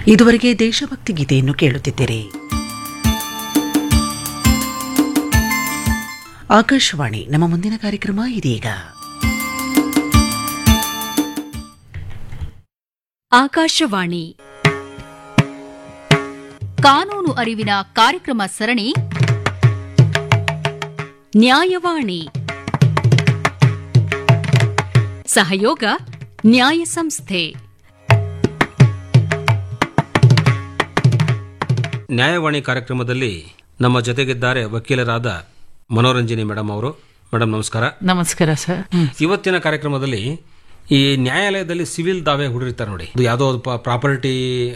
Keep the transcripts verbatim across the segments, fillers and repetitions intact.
ಇದುವರೆಗೆ ದೇಶಭಕ್ತಿ ಗೀತೆಯನ್ನು ಕೇಳುತ್ತಿದ್ದೀರಿ. ಆಕಾಶವಾಣಿ. ನಮ್ಮ ಮುಂದಿನ ಕಾರ್ಯಕ್ರಮ ಇದೀಗ. ಆಕಾಶವಾಣಿ ಕಾನೂನು ಅರಿವಿನ ಕಾರ್ಯಕ್ರಮ ಸರಣಿ ನ್ಯಾಯವಾಣಿ. ಸಹಯೋಗ ನ್ಯಾಯ ಸಂಸ್ಥೆ. ನ್ಯಾಯವಾಣಿ ಕಾರ್ಯಕ್ರಮದಲ್ಲಿ ನಮ್ಮ ಜೊತೆಗಿದ್ದಾರೆ ವಕೀಲರಾದ ಮನೋರಂಜನಿ ಮೇಡಮ್ ಅವರು. ಮೇಡಮ್ ನಮಸ್ಕಾರ. ನಮಸ್ಕಾರ ಸರ್. ಇವತ್ತಿನ ಕಾರ್ಯಕ್ರಮದಲ್ಲಿ ಈ ನ್ಯಾಯಾಲಯದಲ್ಲಿ ಸಿವಿಲ್ ದಾವೆ ಹುಡುರಿರ್ತಾರೆ ನೋಡಿ, ಅದು ಯಾವುದೋ ಪ್ರಾಪರ್ಟಿ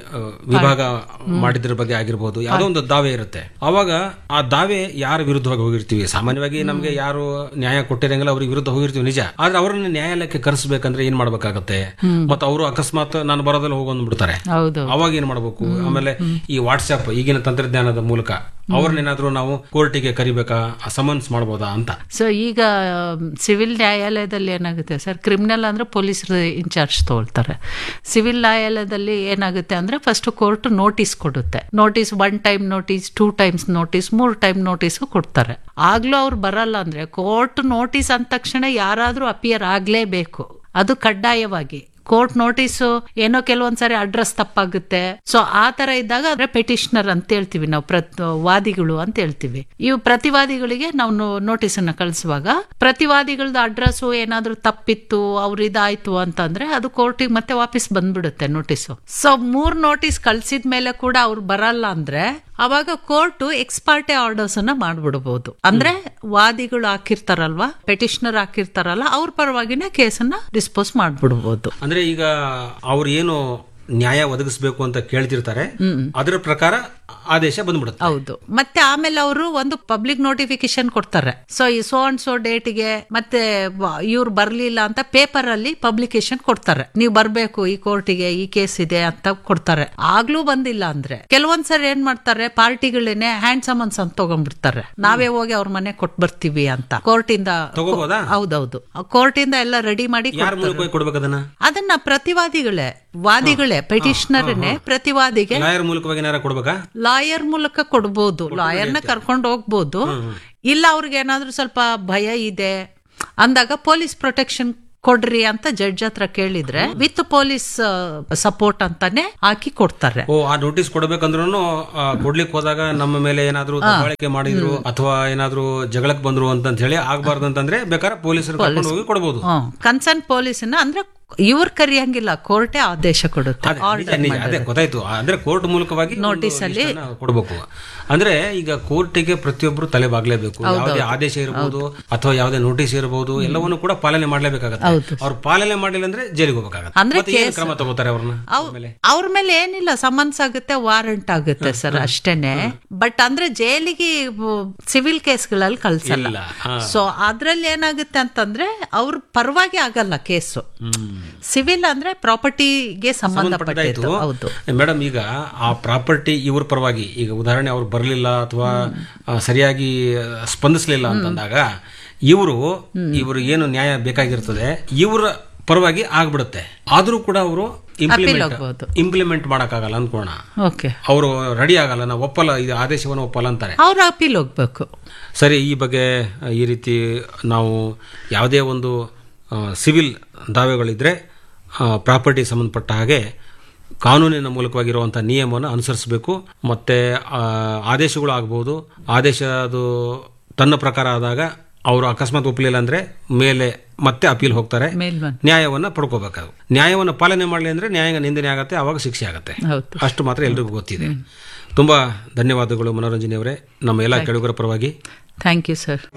ವಿಭಾಗ ಮಾಡಿದ್ರ ಬಗ್ಗೆ ಆಗಿರ್ಬೋದು, ಯಾವುದೋ ಒಂದು ದಾವೆ ಇರುತ್ತೆ. ಅವಾಗ ಆ ದಾವೆ ಯಾರ ವಿರುದ್ಧವಾಗಿ ಹೋಗಿರ್ತೀವಿ, ಸಾಮಾನ್ಯವಾಗಿ ನಮ್ಗೆ ಯಾರು ನ್ಯಾಯ ಕೊಟ್ಟಿರಂಗಿಲ್ಲ ಅವ್ರಿಗೆ ವಿರುದ್ಧ ಹೋಗಿರ್ತೀವಿ ನಿಜ. ಆದ್ರೆ ಅವ್ರನ್ನ ನ್ಯಾಯಾಲಯಕ್ಕೆ ಕರೆಸಬೇಕಂದ್ರೆ ಏನ್ ಮಾಡ್ಬೇಕಾಗತ್ತೆ, ಮತ್ತೆ ಅವರು ಅಕಸ್ಮಾತ್ ನಾನು ಬರೋದಲ್ಲಿ ಹೋಗೊಂಡ್ಬಿಡ್ತಾರೆ, ಅವಾಗ ಏನ್ ಮಾಡ್ಬೇಕು? ಆಮೇಲೆ ಈ ವಾಟ್ಸ್ಆಪ್ ಈಗಿನ ತಂತ್ರಜ್ಞಾನದ ಮೂಲಕ ಅವ್ರನ್ನೇನಾದ್ರೂ ನಾವು ಕೋರ್ಟಿಗೆ ಕರಿಬೇಕಾ, ಸಮನ್ಸ್ ಮಾಡಬಹುದಾ ಅಂತ. ಸೊ ಈಗ ಸಿವಿಲ್ ನ್ಯಾಯಾಲಯದಲ್ಲಿ ಏನಾಗುತ್ತೆ ಸರ್, ಕ್ರಿಮಿನಲ್ ಅಂದ್ರೆ ಪೊಲೀಸರು ಇನ್ಚಾರ್ಜ್ ತಗೊಳ್ತಾರೆ. ಸಿವಿಲ್ ನ್ಯಾಯಾಲಯದಲ್ಲಿ ಏನಾಗುತ್ತೆ ಅಂದ್ರೆ ಫಸ್ಟ್ ಕೋರ್ಟ್ ನೋಟಿಸ್ ಕೊಡುತ್ತೆ. Notice one time notice, two times notice, ಮೂರ್ ಟೈಮ್ ನೋಟಿಸ್ ಕೊಡ್ತಾರೆ. ಆಗ್ಲೂ ಅವ್ರು ಬರಲ್ಲ ಅಂದ್ರೆ ಕೋರ್ಟ್ ನೋಟಿಸ್ ಅಂದ ತಕ್ಷಣ ಯಾರಾದ್ರೂ ಅಪಿಯರ್ ಆಗ್ಲೇಬೇಕು, ಅದು ಕಡ್ಡಾಯವಾಗಿ. ಕೋರ್ಟ್ ನೋಟಿಸು ಏನೋ ಕೆಲವೊಂದ್ಸರಿ ಅಡ್ರೆಸ್ ತಪ್ಪಾಗುತ್ತೆ. ಸೊ ಆ ತರ ಇದ್ದಾಗ ಅಂದ್ರೆ ಪೆಟಿಷನರ್ ಅಂತ ಹೇಳ್ತೀವಿ ನಾವು, ವಾದಿಗಳು ಅಂತ ಹೇಳ್ತೀವಿ. ಇವು ಪ್ರತಿವಾದಿಗಳಿಗೆ ನಾವು ನೋಟಿಸ್ ಅನ್ನ ಕಳಿಸುವಾಗ ಪ್ರತಿವಾದಿಗಳದ್ದು ಅಡ್ರೆಸ್ ಏನಾದ್ರೂ ತಪ್ಪಿತ್ತು, ಅವ್ರ ಇದಾಯ್ತು ಅಂತಂದ್ರೆ ಅದು ಕೋರ್ಟಿಗೆ ಮತ್ತೆ ವಾಪಸ್ ಬಂದ್ಬಿಡುತ್ತೆ ನೋಟಿಸು. ಸೊ ಮೂರ್ ನೋಟಿಸ್ ಕಳ್ಸಿದ ಮೇಲೆ ಕೂಡ ಅವ್ರು ಬರಲ್ಲ ಅಂದ್ರೆ ಅವಾಗ ಕೋರ್ಟ್ ಎಕ್ಸ್ಪಾರ್ಟೆ ಆರ್ಡರ್ಸ್ ಅನ್ನ ಮಾಡ್ಬಿಡಬಹುದು. ಅಂದ್ರೆ ವಾದಿಗಳು ಹಾಕಿರ್ತಾರಲ್ವಾ, ಪೆಟಿಷನರ್ ಹಾಕಿರ್ತಾರಲ್ಲ, ಅವ್ರ ಪರವಾಗಿನೇ ಕೇಸನ್ನ ಡಿಸ್ಪೋಸ್ ಮಾಡ್ಬಿಡ್ಬೋದು. ಅಂದ್ರೆ ಈಗ ಅವ್ರು ಏನು ನ್ಯಾಯ ಒದಗಿಸಬೇಕು ಅಂತ ಕೇಳ್ತಿರ್ತಾರೆ, ಅದರ ಪ್ರಕಾರ ಆದೇಶ ಬಂದ್ಬಿಡುತ್ತೆ. ಹೌದು. ಮತ್ತೆ ಆಮೇಲೆ ಅವರು ಒಂದು ಪಬ್ಲಿಕ್ ನೋಟಿಫಿಕೇಶನ್ ಕೊಡ್ತಾರೆ. ಸೊ ಈ ಸೋ ಅಂಡ್ ಸೋ ಡೇಟ್ಗೆ ಮತ್ತೆ ಇವ್ರು ಬರ್ಲಿಲ್ಲ ಅಂತ ಪೇಪರ್ ಅಲ್ಲಿ ಪಬ್ಲಿಕೇಶನ್ ಕೊಡ್ತಾರೆ, ನೀವು ಬರ್ಬೇಕು ಈ ಕೋರ್ಟಿಗೆ, ಈ ಕೇಸ್ ಇದೆ ಅಂತ ಕೊಡ್ತಾರೆ. ಆಗ್ಲೂ ಬಂದಿಲ್ಲ ಅಂದ್ರೆ ಕೆಲವೊಂದ್ಸರಿ ಏನ್ ಮಾಡ್ತಾರೆ, ಪಾರ್ಟಿಗಳೇನೆ ಹ್ಯಾಂಡ್ ಸಮನ್ಸ್ ಅಂತ ತಗೊಂಡ್ಬಿಡ್ತಾರೆ, ನಾವೇ ಹೋಗಿ ಅವ್ರ ಮನೆ ಕೊಟ್ ಬರ್ತೀವಿ ಅಂತ. ಕೋರ್ಟ್ ಇಂದ ತಗೋಬಹುದಾ? ಹೌದೌದು, ಕೋರ್ಟ್ ಇಂದ ಎಲ್ಲ ರೆಡಿ ಮಾಡಿ ಕೊಡ್ಬೇಕದನ್ನ. ಅದನ್ನ ಪ್ರತಿವಾದಿಗಳೇ, ವಾದಿಗಳೇ, ಪೆಟಿಷನರ್ನೇ ಪ್ರತಿವಾದಿಗೆ ಲಾಯರ್ ಮೂಲಕವಾಗಿ ಏನಾರ ಕೊಡ್ಬೇಕಾ? ಲಾಯರ್ ಮೂಲಕ ಕೊಡ್ಬೋದು, ಲಾಯರ್ನ ಕರ್ಕೊಂಡು ಹೋಗ್ಬೋದು. ಇಲ್ಲ ಅವ್ರಿಗೆ ಏನಾದ್ರೂ ಸ್ವಲ್ಪ ಭಯ ಇದೆ ಅಂದಾಗ ಪೊಲೀಸ್ ಪ್ರೊಟೆಕ್ಷನ್ ಕೊಡ್ರಿ ಅಂತ ಜಡ್ಜ್ ಹತ್ರ ಕೇಳಿದ್ರೆ ವಿತ್ ಪೊಲೀಸ್ ಸಪೋರ್ಟ್ ಅಂತಾನೆ ಹಾಕಿ ಕೊಡ್ತಾರೆ. ಓ, ಆ ನೋಟಿಸ್ ಕೊಡ್ಬೇಕಂದ್ರೂ ಕೊಡ್ಲಿಕ್ಕೆ ಹೋದಾಗ ನಮ್ಮ ಮೇಲೆ ಏನಾದ್ರು ದಬ್ಬಾಳಿಕೆ ಮಾಡಿದ್ರು ಅಥವಾ ಏನಾದ್ರು ಜಗಳಕ್ಕೆ ಬಂದ್ರು ಅಂತ ಹೇಳಿ ಆಗ್ಬಾರ್ದು ಅಂತಂದ್ರೆ ಬೇಕಾದ್ರೆ ಪೊಲೀಸರು ಕರ್ಕೊಂಡು ಹೋಗಿ ಕೊಡಬಹುದು. ಕನ್ಸರ್ನ್ ಪೊಲೀಸ್ನ ಅಂದ್ರೆ ಇವ್ರು ಕರಿಯಂಗಿಲ್ಲ, ಕೋರ್ಟೇ ಆದೇಶ ಕೊಡುತ್ತೆ. ಅದೇ ಗೊತ್ತಾಯ್ತು. ಅಂದ್ರೆ ಕೋರ್ಟ್ ಮೂಲಕವಾಗಿ ನೋಟಿಸ್ ಅಲ್ಲಿ ಕೊಡಬೇಕು. ಅಂದ್ರೆ ಈಗ ಕೋರ್ಟಿಗೆ ಪ್ರತಿಯೊಬ್ಬರು ತಲೆ ಬಾಗ್ಲೇಬೇಕು. ಯಾವುದೇ ಆದೇಶ ಇರಬಹುದು ಅಥವಾ ಯಾವುದೇ ನೋಟಿಸ್ ಇರಬಹುದು, ಎಲ್ಲವನ್ನು ಕೂಡ ಪಾಲನೆ ಮಾಡ್ಲೇಬೇಕಾಗತ್ತೆ. ಅವ್ರು ಪಾಲನೆ ಮಾಡಿಲ್ಲ ಅಂದ್ರೆ ಜೈಲಿಗೆ ಹೋಗ್ಬೇಕಾಗತ್ತೆ. ಅಂದ್ರೆ ಕ್ರಮ ತಗೋತಾರೆ ಅವ್ರನ್ನ. ಅವ್ರ ಮೇಲೆ ಏನಿಲ್ಲ, ಸಮನ್ಸ್ ಆಗುತ್ತೆ, ವಾರಂಟ್ ಆಗುತ್ತೆ ಸರ್, ಅಷ್ಟೇನೆ. ಬಟ್ ಅಂದ್ರೆ ಜೈಲಿಗೆ ಸಿವಿಲ್ ಕೇಸ್ಗಳಲ್ಲಿ ಕಳ್ಸಲ್ಲ. ಸೊ ಅದ್ರಲ್ಲಿ ಏನಾಗುತ್ತೆ ಅಂತಂದ್ರೆ ಅವ್ರ ಪರವಾಗಿ ಆಗಲ್ಲ ಕೇಸು. ಸಿವಿಲ್ ಅಂದ್ರೆ ಪ್ರಾಪರ್ಟಿಗೆ ಸಂಬಂಧಪಟ್ಟಿದ್ದು. ಹೌದು ಮೇಡಮ್. ಈಗ ಆ ಪ್ರಾಪರ್ಟಿ ಇವ್ರ ಪರವಾಗಿ, ಈಗ ಉದಾಹರಣೆ ಅವ್ರು ಬರಲಿಲ್ಲ ಅಥವಾ ಸರಿಯಾಗಿ ಸ್ಪಂದಿಸಲಿಲ್ಲ ಅಂತಂದಾಗ ಇವರು ಇವರು ಏನು ನ್ಯಾಯ ಬೇಕಾಗಿರ್ತದೆ ಇವರ ಪರವಾಗಿ ಆಗ್ಬಿಡುತ್ತೆ. ಆದ್ರೂ ಕೂಡ ಅವರು ಇಂಪ್ಲಿಮೆಂಟ್ ಇಂಪ್ಲಿಮೆಂಟ್ ಮಾಡಕ್ಕಾಗಲ್ಲ ಅನ್ಕೋಣ. ಅವರು ರೆಡಿ ಆಗಲ್ಲ, ನಾವು ಒಪ್ಪಲ್ಲ, ಇದು ಆದೇಶವನ್ನು ಒಪ್ಪಲ್ಲ ಅಂತಾರೆ, ಅವ್ರು ಅಪೀಲ್ ಹೋಗ್ಬೇಕು. ಸರಿ, ಈ ಬಗ್ಗೆ ಈ ರೀತಿ ನಾವು ಯಾವುದೇ ಒಂದು ಸಿವಿಲ್ ದಾವೆಗಳಿದ್ರೆ ಪ್ರಾಪರ್ಟಿ ಸಂಬಂಧಪಟ್ಟ ಹಾಗೆ ಕಾನೂನಿನ ಮೂಲಕವಾಗಿರುವಂಥ ನಿಯಮವನ್ನು ಅನುಸರಿಸಬೇಕು. ಮತ್ತೆ ಆದೇಶಗಳು ಆಗ್ಬೋದು, ಆದೇಶ ಅದು ತನ್ನ ಪ್ರಕಾರ ಆದಾಗ ಅವರು ಅಕಸ್ಮಾತ್ ಒಪ್ಪಲಿಲ್ಲ ಅಂದ್ರೆ ಮೇಲೆ ಮತ್ತೆ ಅಪೀಲ್ ಹೋಗ್ತಾರೆ, ನ್ಯಾಯವನ್ನ ಪಡ್ಕೋಬೇಕಾಗುತ್ತೆ. ನ್ಯಾಯವನ್ನು ಪಾಲನೆ ಮಾಡಲಿ ಅಂದ್ರೆ ನ್ಯಾಯ ನಿಂದನೆ ಆಗತ್ತೆ, ಆವಾಗ ಶಿಕ್ಷೆ ಆಗತ್ತೆ. ಅಷ್ಟು ಮಾತ್ರ ಎಲ್ರಿಗೂ ಗೊತ್ತಿದೆ. ತುಂಬಾ ಧನ್ಯವಾದಗಳು ಮನೋರಂಜನೆ ಅವರೇ, ನಮ್ಮ ಎಲ್ಲ ಕೆಳಗರ ಪರವಾಗಿ. Thank you sir.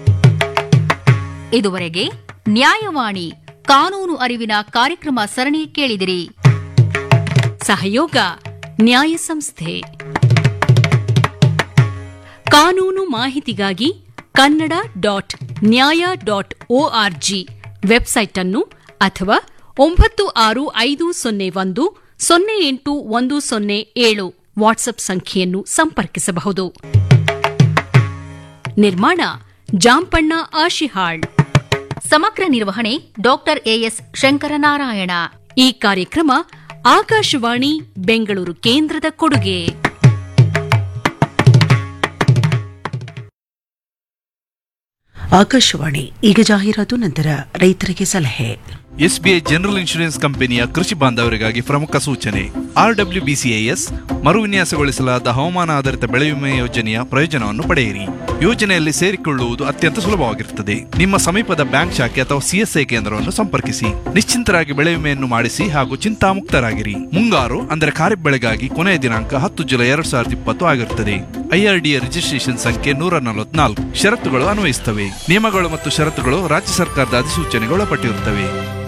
ಇದುವರೆಗೆ ನ್ಯಾಯವಾಣಿ ಕಾನೂನು ಅರಿವಿನ ಕಾರ್ಯಕ್ರಮ ಸರಣಿ ಕೇಳಿದಿರಿ. ಸಹಯೋಗ ನ್ಯಾಯ ಸಂಸ್ಥೆ. ಕಾನೂನು ಮಾಹಿತಿಗಾಗಿ ಕನ್ನಡ ಡಾಟ್ ನ್ಯಾಯ ಡಾಟ್ ಒಆರ್ಜಿ ವೆಬ್ಸೈಟ್ ಅನ್ನು ಅಥವಾ ಒಂಬತ್ತು ಆರು ಐದು ಸೊನ್ನೆ ಒಂದು ಸೊನ್ನೆ ಎಂಟು ಒಂದು ಸೊನ್ನೆ ಏಳು ವಾಟ್ಸ್ಆಪ್ ಸಂಖ್ಯೆಯನ್ನು ಸಂಪರ್ಕಿಸಬಹುದು. ನಿರ್ಮಾಣ ಜಾಂಪಣ್ಣ ಆಶಿಹಾಳ್. ಸಮಗ್ರ ನಿರ್ವಹಣೆ ಡಾಕ್ಟರ್ ಎಎಸ್ ಶಂಕರನಾರಾಯಣ. ಈ ಕಾರ್ಯಕ್ರಮ ಆಕಾಶವಾಣಿ ಬೆಂಗಳೂರು ಕೇಂದ್ರದ ಕೊಡುಗೆ. ಆಕಾಶವಾಣಿ ಈಗ ಜಾಹೀರಾತು, ನಂತರ ರೈತರಿಗೆ ಸಲಹೆ. ಎಸ್ಬಿಐ ಜನರಲ್ ಇನ್ಶೂರೆನ್ಸ್ ಕಂಪನಿಯ ಕೃಷಿ ಬಾಂಧವರಿಗಾಗಿ ಪ್ರಮುಖ ಸೂಚನೆ. ಆರ್ಡಬ್ಲ್ಯೂಬಿಸಿಎಎಸ್ ಮರುವಿನ್ಯಾಸಗೊಳಿಸಲಾದ ಹವಾಮಾನ ಆಧಾರಿತ ಬೆಳೆ ವಿಮೆ ಯೋಜನೆಯ ಪ್ರಯೋಜನವನ್ನು ಪಡೆಯಿರಿ. ಯೋಜನೆಯಲ್ಲಿ ಸೇರಿಕೊಳ್ಳುವುದು ಅತ್ಯಂತ ಸುಲಭವಾಗಿರುತ್ತದೆ. ನಿಮ್ಮ ಸಮೀಪದ ಬ್ಯಾಂಕ್ ಶಾಖೆ ಅಥವಾ ಸಿಎಸ್ಐ ಕೇಂದ್ರವನ್ನು ಸಂಪರ್ಕಿಸಿ. ನಿಶ್ಚಿಂತರಾಗಿ ಬೆಳೆ ವಿಮೆಯನ್ನು ಮಾಡಿಸಿ ಹಾಗೂ ಚಿಂತಾಮುಕ್ತರಾಗಿರಿ. ಮುಂಗಾರು ಅಂದರೆ ಖಾರಿಫ್ ಬೆಳೆಗಾಗಿ ಕೊನೆಯ ದಿನಾಂಕ ಹತ್ತು ಜುಲೈ ಎರಡ್ ಸಾವಿರದ ಇಪ್ಪತ್ತು ಆಗಿರುತ್ತದೆ. ಐಆರ್ಡಿಎ ರಿಜಿಸ್ಟ್ರೇಷನ್ ಸಂಖ್ಯೆ ನೂರ ನಲವತ್ನಾಲ್ಕು. ಷರತ್ತುಗಳು ಅನ್ವಯಿಸುತ್ತವೆ. ನಿಯಮಗಳು ಮತ್ತು ಷರತ್ತುಗಳು ರಾಜ್ಯ ಸರ್ಕಾರದ ಅಧಿಸೂಚನೆಗೆ ಒಳಪಟ್ಟಿರುತ್ತವೆ.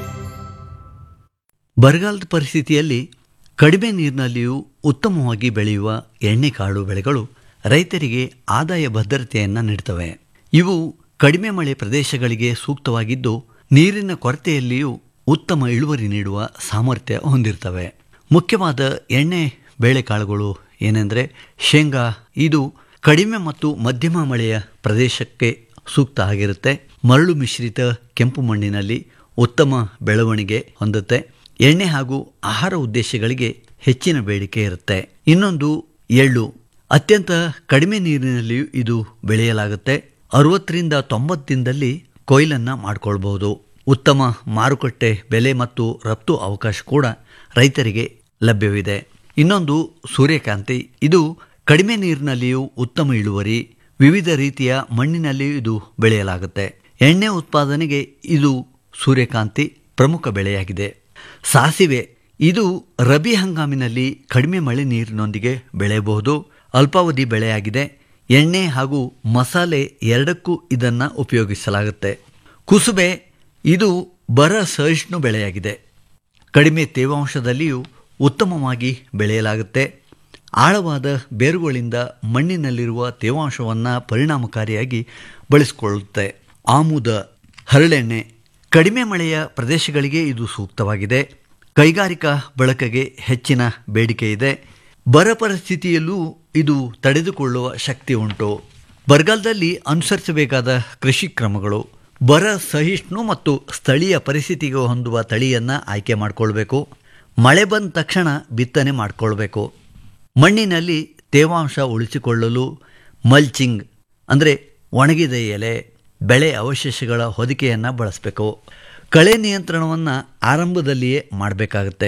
ಬರಗಾಲದ ಪರಿಸ್ಥಿತಿಯಲ್ಲಿ ಕಡಿಮೆ ನೀರಿನಲ್ಲಿಯೂ ಉತ್ತಮವಾಗಿ ಬೆಳೆಯುವ ಎಣ್ಣೆಕಾಳು ಬೆಳೆಗಳು ರೈತರಿಗೆ ಆದಾಯ ಭದ್ರತೆಯನ್ನು ನೀಡುತ್ತವೆ. ಇವು ಕಡಿಮೆ ಮಳೆ ಪ್ರದೇಶಗಳಿಗೆ ಸೂಕ್ತವಾಗಿದ್ದು ನೀರಿನ ಕೊರತೆಯಲ್ಲಿಯೂ ಉತ್ತಮ ಇಳುವರಿ ನೀಡುವ ಸಾಮರ್ಥ್ಯ ಹೊಂದಿರ್ತವೆ. ಮುಖ್ಯವಾದ ಎಣ್ಣೆ ಬೇಳೆಕಾಳುಗಳು ಏನೆಂದರೆ ಶೇಂಗಾ. ಇದು ಕಡಿಮೆ ಮತ್ತು ಮಧ್ಯಮ ಮಳೆಯ ಪ್ರದೇಶಕ್ಕೆ ಸೂಕ್ತ ಆಗಿರುತ್ತೆ. ಮರಳು ಮಿಶ್ರಿತ ಕೆಂಪು ಮಣ್ಣಿನಲ್ಲಿ ಉತ್ತಮ ಬೆಳವಣಿಗೆ ಹೊಂದುತ್ತೆ. ಎಣ್ಣೆ ಹಾಗೂ ಆಹಾರ ಉದ್ದೇಶಗಳಿಗೆ ಹೆಚ್ಚಿನ ಬೇಡಿಕೆ ಇರುತ್ತೆ. ಇನ್ನೊಂದು ಎಳ್ಳು. ಅತ್ಯಂತ ಕಡಿಮೆ ನೀರಿನಲ್ಲಿಯೂ ಇದು ಬೆಳೆಯಲಾಗುತ್ತೆ. ಅರವತ್ತರಿಂದ ತೊಂಬತ್ತು ದಿನದಲ್ಲಿ ಕೊಯ್ಲನ್ನು ಮಾಡಿಕೊಳ್ಬಹುದು. ಉತ್ತಮ ಮಾರುಕಟ್ಟೆ ಬೆಲೆ ಮತ್ತು ರಫ್ತು ಅವಕಾಶ ಕೂಡ ರೈತರಿಗೆ ಲಭ್ಯವಿದೆ. ಇನ್ನೊಂದು ಸೂರ್ಯಕಾಂತಿ. ಇದು ಕಡಿಮೆ ನೀರಿನಲ್ಲಿಯೂ ಉತ್ತಮ ಇಳುವರಿ. ವಿವಿಧ ರೀತಿಯ ಮಣ್ಣಿನಲ್ಲಿಯೂ ಇದು ಬೆಳೆಯಲಾಗುತ್ತೆ. ಎಣ್ಣೆ ಉತ್ಪಾದನೆಗೆ ಇದು ಸೂರ್ಯಕಾಂತಿ ಪ್ರಮುಖ ಬೆಳೆಯಾಗಿದೆ. ಸಾಸಿವೆ. ಇದು ರಬಿ ಹಂಗಾಮಿನಲ್ಲಿ ಕಡಿಮೆ ಮಳೆ ನೀರಿನೊಂದಿಗೆ ಬೆಳೆಯಬಹುದು. ಅಲ್ಪಾವಧಿ ಬೆಳೆಯಾಗಿದೆ. ಎಣ್ಣೆ ಹಾಗೂ ಮಸಾಲೆ ಎರಡಕ್ಕೂ ಇದನ್ನು ಉಪಯೋಗಿಸಲಾಗುತ್ತೆ. ಕುಸುಬೆ. ಇದು ಬರ ಸಹಿಷ್ಣು ಬೆಳೆಯಾಗಿದೆ. ಕಡಿಮೆ ತೇವಾಂಶದಲ್ಲಿಯೂ ಉತ್ತಮವಾಗಿ ಬೆಳೆಯಲಾಗುತ್ತೆ. ಆಳವಾದ ಬೇರುಗಳಿಂದ ಮಣ್ಣಿನಲ್ಲಿರುವ ತೇವಾಂಶವನ್ನು ಪರಿಣಾಮಕಾರಿಯಾಗಿ ಬಳಸಿಕೊಳ್ಳುತ್ತೆ. ಆಮುದ. ಹರಳೆಣ್ಣೆ. ಕಡಿಮೆ ಮಳೆಯ ಪ್ರದೇಶಗಳಿಗೆ ಇದು ಸೂಕ್ತವಾಗಿದೆ. ಕೈಗಾರಿಕಾ ಬಳಕೆಗೆ ಹೆಚ್ಚಿನ ಬೇಡಿಕೆ ಇದೆ. ಬರ ಪರಿಸ್ಥಿತಿಯಲ್ಲೂ ಇದು ತಡೆದುಕೊಳ್ಳುವ ಶಕ್ತಿ ಉಂಟು. ಬರಗಾಲದಲ್ಲಿ ಅನುಸರಿಸಬೇಕಾದ ಕೃಷಿ ಕ್ರಮಗಳು. ಬರ ಸಹಿಷ್ಣು ಮತ್ತು ಸ್ಥಳೀಯ ಪರಿಸ್ಥಿತಿಗೆ ಹೊಂದುವ ತಳಿಯನ್ನು ಆಯ್ಕೆ ಮಾಡಿಕೊಳ್ಬೇಕು. ಮಳೆ ಬಂದ ತಕ್ಷಣ ಬಿತ್ತನೆ ಮಾಡಿಕೊಳ್ಬೇಕು. ಮಣ್ಣಿನಲ್ಲಿ ತೇವಾಂಶ ಉಳಿಸಿಕೊಳ್ಳಲು ಮಲ್ಚಿಂಗ್ ಅಂದರೆ ಒಣಗಿದ ಎಲೆ, ಬೆಳೆ ಅವಶೇಷಗಳ ಹೊದಿಕೆಯನ್ನು ಬಳಸಬೇಕು. ಕಳೆ ನಿಯಂತ್ರಣವನ್ನು ಆರಂಭದಲ್ಲಿಯೇ ಮಾಡಬೇಕಾಗುತ್ತೆ.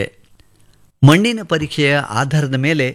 ಮಣ್ಣಿನ ಪರೀಕ್ಷೆಯ ಆಧಾರದ ಮೇಲೆ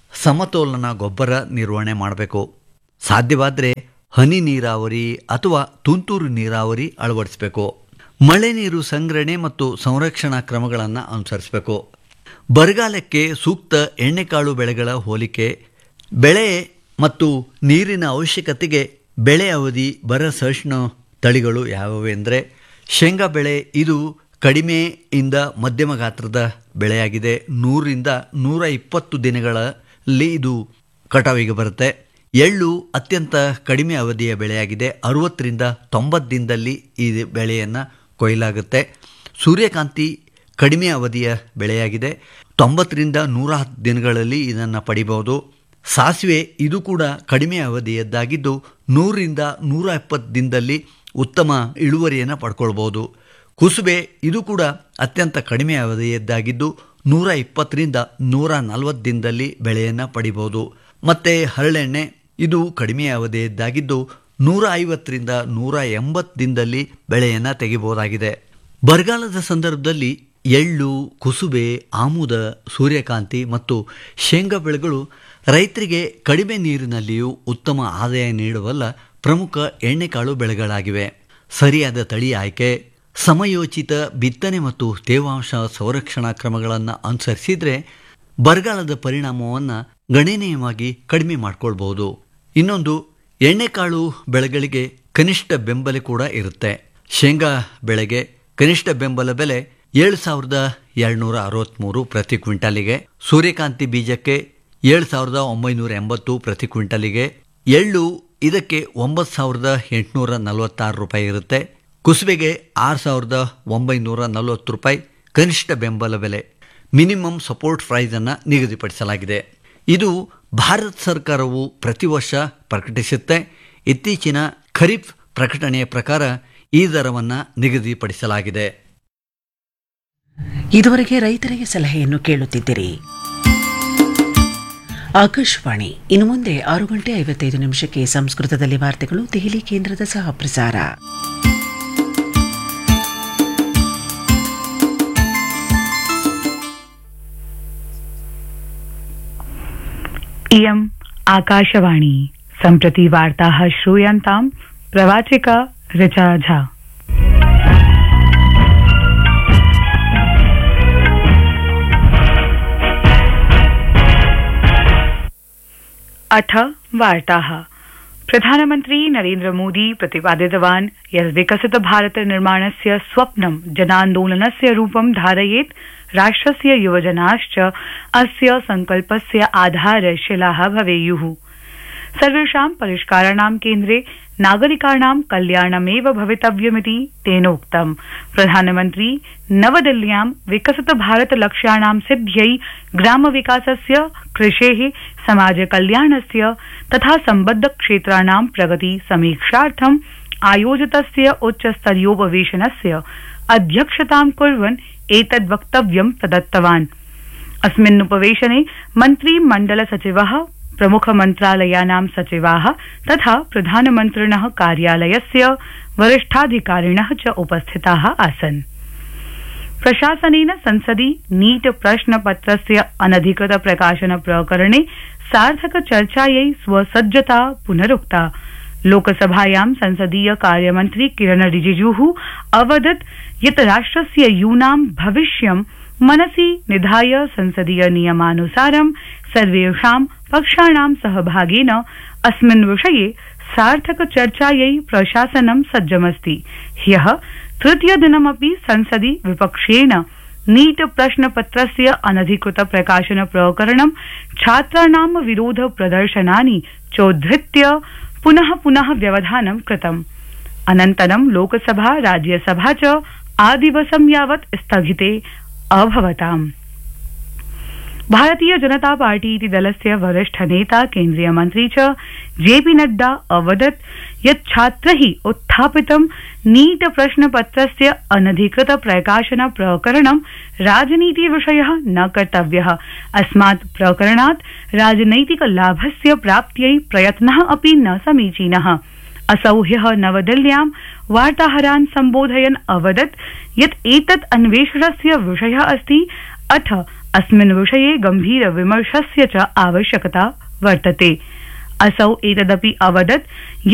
ಸಮತೋಲನ ಗೊಬ್ಬರ ನಿರ್ವಹಣೆ ಮಾಡಬೇಕು. ಸಾಧ್ಯವಾದರೆ ಹನಿ ನೀರಾವರಿ ಅಥವಾ ತುಂತುರು ನೀರಾವರಿ ಅಳವಡಿಸಬೇಕು. ಮಳೆ ನೀರು ಸಂಗ್ರಹಣೆ ಮತ್ತು ಸಂರಕ್ಷಣಾ ಕ್ರಮಗಳನ್ನು ಅನುಸರಿಸಬೇಕು. ಬರಗಾಲಕ್ಕೆ ಸೂಕ್ತ ಎಣ್ಣೆಕಾಳು ಬೆಳೆಗಳ ಹೋಲಿಕೆ. ಬೆಳೆ ಮತ್ತು ನೀರಿನ ಅವಶ್ಯಕತೆಗೆ ಬೆಳೆ ಅವಧಿ ಬರ ಸಹಿಷ್ಣು ತಳಿಗಳು ಯಾವುವು ಎಂದರೆ ಶೇಂಗಾ ಬೆಳೆ. ಇದು ಕಡಿಮೆಯಿಂದ ಮಧ್ಯಮ ಗಾತ್ರದ ಬೆಳೆಯಾಗಿದೆ. ನೂರರಿಂದ ನೂರ ಇಪ್ಪತ್ತು ದಿನಗಳಲ್ಲಿ ಇದು ಕಟಾವಿಗೆ ಬರುತ್ತೆ. ಎಳ್ಳು ಅತ್ಯಂತ ಕಡಿಮೆ ಅವಧಿಯ ಬೆಳೆಯಾಗಿದೆ. ಅರುವತ್ತರಿಂದ ತೊಂಬತ್ತು ದಿನದಲ್ಲಿ ಈ ಬೆಳೆಯನ್ನು ಕೊಯ್ಲಾಗುತ್ತೆ. ಸೂರ್ಯಕಾಂತಿ ಕಡಿಮೆ ಅವಧಿಯ ಬೆಳೆಯಾಗಿದೆ. ತೊಂಬತ್ತರಿಂದ ನೂರ ಹತ್ತು ದಿನಗಳಲ್ಲಿ ಇದನ್ನು ಪಡಿಬಹುದು. ಸಾಸಿವೆ. ಇದು ಕೂಡ ಕಡಿಮೆ ಅವಧಿಯದ್ದಾಗಿದ್ದು ನೂರರಿಂದ ನೂರ ಎಪ್ಪತ್ತು ದಿನದಲ್ಲಿ ಉತ್ತಮ ಇಳುವರಿಯನ್ನು ಪಡ್ಕೊಳ್ಬೋದು. ಕುಸುಬೆ. ಇದು ಕೂಡ ಅತ್ಯಂತ ಕಡಿಮೆ ಅವಧಿಯದ್ದಾಗಿದ್ದು ನೂರ ಇಪ್ಪತ್ತರಿಂದ ನೂರ ನಲವತ್ತು ದಿನದಲ್ಲಿ ಬೆಳೆಯನ್ನು ಪಡಿಬೋದು. ಮತ್ತು ಹರಳೆಣ್ಣೆ. ಇದು ಕಡಿಮೆ ಅವಧಿಯದ್ದಾಗಿದ್ದು ನೂರ ಐವತ್ತರಿಂದ ನೂರ ಎಂಬತ್ತು ದಿನದಲ್ಲಿ ಬೆಳೆಯನ್ನು ತೆಗಿಬಹುದಾಗಿದೆ. ಬರಗಾಲದ ಸಂದರ್ಭದಲ್ಲಿ ಎಳ್ಳು, ಕುಸುಬೆ, ಆಮುದ, ಸೂರ್ಯಕಾಂತಿ ಮತ್ತು ಶೇಂಗಾ ಬೆಳೆಗಳು ರೈತರಿಗೆ ಕಡಿಮೆ ನೀರಿನಲ್ಲಿಯೂ ಉತ್ತಮ ಆದಾಯ ನೀಡುವಲ್ಲ ಪ್ರಮುಖ ಎಣ್ಣೆಕಾಳು ಬೆಳೆಗಳಾಗಿವೆ. ಸರಿಯಾದ ತಳಿ ಆಯ್ಕೆ, ಸಮಯೋಚಿತ ಬಿತ್ತನೆ ಮತ್ತು ತೇವಾಂಶ ಸಂರಕ್ಷಣಾ ಕ್ರಮಗಳನ್ನು ಅನುಸರಿಸಿದರೆ ಬರಗಾಲದ ಪರಿಣಾಮವನ್ನು ಗಣನೀಯವಾಗಿ ಕಡಿಮೆ ಮಾಡಿಕೊಳ್ಬಹುದು. ಇನ್ನೊಂದು ಎಣ್ಣೆಕಾಳು ಬೆಳೆಗಳಿಗೆ ಕನಿಷ್ಠ ಬೆಂಬಲ ಕೂಡ ಇರುತ್ತೆ. ಶೇಂಗಾ ಬೆಳೆಗೆ ಕನಿಷ್ಠ ಬೆಂಬಲ ಬೆಲೆ ಏಳು ಸಾವಿರದ ಏಳ್ನೂರ ಅರವತ್ತ್ಮೂರು ಪ್ರತಿ ಕ್ವಿಂಟಲಿಗೆ. ಸೂರ್ಯಕಾಂತಿ ಬೀಜಕ್ಕೆ ಏಳು ಸಾವಿರದ ಒಂಬೈನೂರ ಎಂಬತ್ತು ಪ್ರತಿ ಕ್ವಿಂಟಲಿಗೆ. ಎಳ್ಳು ಇದಕ್ಕೆ ಒಂಬತ್ತು ಸಾವಿರದ ಎಂಟುನೂರ ನಲವತ್ತಾರು ರೂಪಾಯಿ ಇರುತ್ತೆ. ಕುಸುಬೆಗೆ ಆರು ಸಾವಿರದ ಒಂಬೈನೂರ ನಲವತ್ತು ರೂಪಾಯಿ ಕನಿಷ್ಠ ಬೆಂಬಲ ಬೆಲೆ, ಮಿನಿಮಮ್ ಸಪೋರ್ಟ್ ಪ್ರೈಸನ್ನು ನಿಗದಿಪಡಿಸಲಾಗಿದೆ. ಇದು ಭಾರತ ಸರ್ಕಾರವು ಪ್ರತಿ ವರ್ಷ ಪ್ರಕಟಿಸುತ್ತೆ. ಇತ್ತೀಚಿನ ಖರೀಫ್ ಪ್ರಕಟಣೆಯ ಪ್ರಕಾರ ಈ ದರವನ್ನು ನಿಗದಿಪಡಿಸಲಾಗಿದೆ. ಇದುವರೆಗೆ ರೈತರಿಗೆ ಸಲಹೆಯನ್ನು ಕೇಳುತ್ತಿದ್ದಿರಿ. ಆಕಾಶವಾಣಿ ಇನ್ನು ಮುಂದೆ ಆರು ಗಂಟೆ ಐವತ್ತೈದು ನಿಮಿಷಕ್ಕೆ ಸಂಸ್ಕೃತದಲ್ಲಿ ವಾರ್ತೆಗಳು, ದೆಹಲಿ ಕೇಂದ್ರದ ಸಹ ಪ್ರಸಾರ. इयम् आकाशवाणी. सम्प्रति वार्ताः श्रूयन्ताम्. प्रवाचिका ऋचा झा. अथ वार्ताः. प्रधानमन्त्री नरेन्द्र मोदी प्रतिपादितवान् यत् विकसित भारत निर्माणस्य स्वप्नं जनान्दोलनस्य रूपं धारयेत्. राष्ट्रस्य युवजनाश्च अस्य संकल्पस्य आधारशिलाः भवेयुः. सर्वेषां परिष्काराणां केन्द्रे नागरिकाणां कल्याणमेव भवितव्यमिति तेनोक्तम्. प्रधानमन्त्री नवदिल्ल्यां विकसित भारत लक्ष्याणां सिद्ध्यै ग्रामविकासस्य, कृषेः, समाजकल्याणस्य तथा सम्बद्ध क्षेत्राणां प्रगति समीक्षार्थम् आयोजितस्य उच्चस्तरीयोपवेशनस्य अध्यक्षतां कुर्वन् एतद् वक्तव्यं प्रदत्तवान्. अस्मिन्नुपवेशने मन्त्रिमण्डल सचिवः, प्रमुख मन्त्रालयानां सचिवाः तथा प्रधानमन्त्रिणः कार्यालयस्य वरिष्ठाधिकारिणः च उपस्थिताः आसन्. प्रशासनेन संसदि नीट प्रश्नपत्रस्य अनधिकृत प्रकाशन प्रकरणे सार्थक चर्चायै स्वसज्जता पुनरुक्ता. लोकसभायां संसदीय कार्यमन्त्री किरण रिजिजूः अवदत् यत् राष्ट्रस्य यूनां भविष्यं मनसि निधाय संसदीय नियमानुसारं सर्वेषां पक्षाणां सहभागेन अस्मिन् विषये सार्थक चर्चायै प्रशासनं सज्जमस्ति. ह्यः तृतीयदिनमपि संसदि विपक्षेण नीट प्रश्नपत्रस्य अनधिकृत प्रकाशन प्रकरणं छात्राणां विरोध प्रदर्शनानि चोद्धृत्य पुनः पुनः व्यवधानं कृतम्. अनन्तरं लोकसभा राज्यसभा च आदिवसं यावत् स्थगिते अभवताम्. भारतीय जनता पार्टी इति दलस्य वरिष्ठ नेता केन्द्रीय मन्त्री च जेपी नड्डा अवदत् यत् छात्रैः उत्थापितं नीट प्रश्नपत्रस्य अनधिकृत प्रकाशन प्रकरणं राजनीति विषयः न कर्तव्यः. अस्मात् प्रकरणात् राजनैतिक लाभस्य प्राप्त्यै प्रयत्नः अपि न समीचीनः. असौ ह्यः नवदिल्ल्यां वार्ताहरान् सम्बोधयन् अवदत् यत् एतत् अन्वेषणस्य विषयः अस्ति, अथ अस्मिन् विषये गम्भीर विमर्शस्य च आवश्यकता वर्तते. असौ एतदपि अवदत्